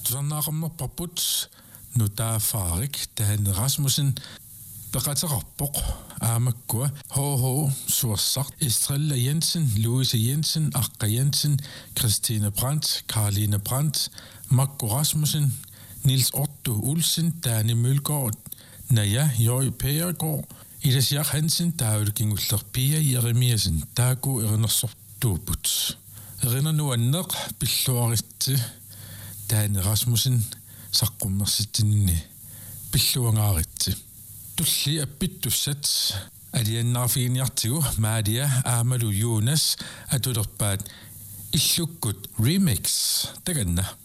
Tusannaaqammerparput nutaaffaarik Tane Rasmussen beqateqarpoq aamakkua ho suassart Estrella Jensen, Louise Jensen, Akka Jensen, Christine Brandt, Caroline Brandt, Makko Rasmussen, Nils Otto Olsen, Dani Mølgaard, Naja Jøj Pæregård, Idas Jach Hansen, Daulkingullerpia Jeremiasen, Dago Erinersortuuput. Erinner nu anneq pilluaritti Dani Rasmussen saqqummersittinni pilluangaaritti. Tulli appittussat aliannaarfiiniartigu Maadia Aamalu Jonas atulerpaat illukkut remix taganna